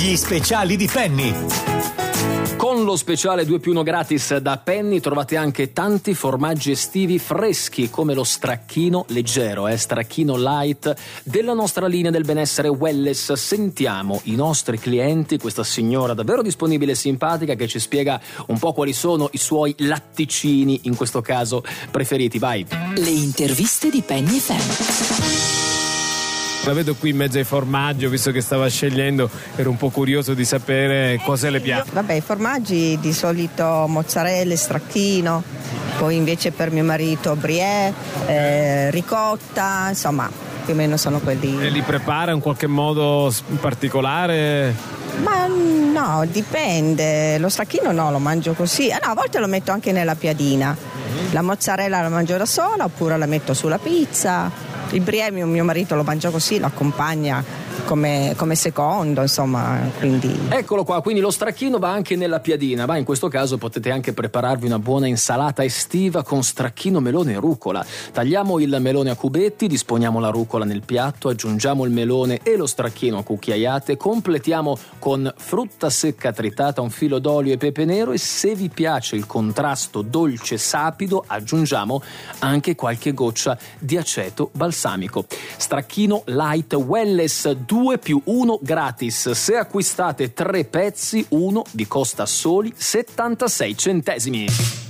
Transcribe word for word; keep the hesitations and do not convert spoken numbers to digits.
Gli speciali di Penny. Con lo speciale due più uno gratis da Penny trovate anche tanti formaggi estivi freschi come lo stracchino leggero, eh, stracchino light della nostra linea del benessere Welless. Sentiamo i nostri clienti, questa signora davvero disponibile e simpatica che ci spiega un po' quali sono i suoi latticini, in questo caso preferiti. Vai! Le interviste di Penny F M. La vedo qui in mezzo ai formaggi, ho visto che stava scegliendo, ero un po' curioso di sapere cosa le piace. Vabbè, i formaggi di solito mozzarella, stracchino, poi invece per mio marito brie, eh, ricotta, insomma più o meno sono quelli. E li prepara in qualche modo particolare? Ma no, dipende, lo stracchino no, lo mangio così, ah, no, a volte lo metto anche nella piadina, la mozzarella la mangio da sola oppure la metto sulla pizza. Il brie mio, mio marito lo mangia così, lo accompagna come, come secondo, insomma, quindi... Eccolo qua, quindi lo stracchino va anche nella piadina, ma in questo caso potete anche prepararvi una buona insalata estiva con stracchino, melone e rucola. Tagliamo il melone a cubetti, disponiamo la rucola nel piatto, aggiungiamo il melone e lo stracchino a cucchiaiate, completiamo con frutta secca tritata, un filo d'olio e pepe nero, e se vi piace il contrasto dolce sapido aggiungiamo anche qualche goccia di aceto balsamico. Stracchino light Welless due più uno gratis. Se acquistate tre pezzi, uno vi costa soli settantasei centesimi.